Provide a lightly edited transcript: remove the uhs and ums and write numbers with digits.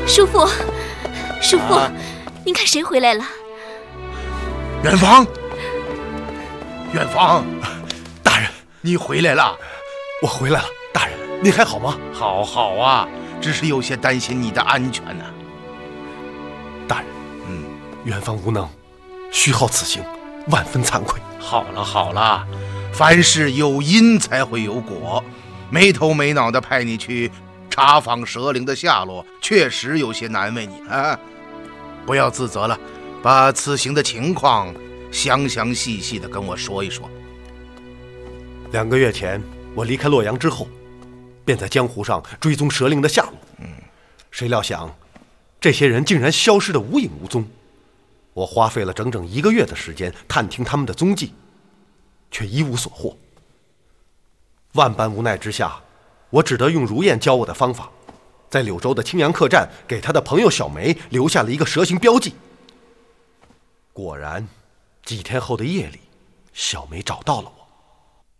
叔父，叔父，您看谁回来了？ 远方，远方， 大人， 你回来了。 我回来了，大人，您还好吗？ 好啊，只是有些担心你的安全呢。 大人，远方无能，虚耗此行，万分惭愧。 好了，凡事有因才会有果，没头没脑的派你去查访蛇灵的下落，确实有些难为你啊。不要自责了，把此行的情况详细的跟我说一说。 2个月前，我离开洛阳之后，便在江湖上追踪蛇灵的下落。谁料想，这些人竟然消失得无影无踪。我花费了整整1个月的时间探听他们的踪迹，却一无所获。万般无奈之下，我只得用如燕教我的方法，在柳州的青阳客栈给他的朋友小梅留下了一个蛇形标记。果然，几天后的夜里，小梅找到了我。